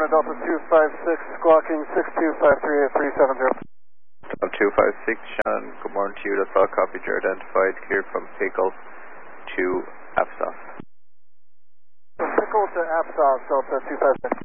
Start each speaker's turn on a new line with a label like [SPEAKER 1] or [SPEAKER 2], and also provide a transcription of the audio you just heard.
[SPEAKER 1] morning, Delta 256, squawking 62538-370.
[SPEAKER 2] 256, Shannon, good morning to you. That's all copied. You're identified, cleared from Pickle to Apsos.
[SPEAKER 1] From Pickle to Apsos, Delta 256.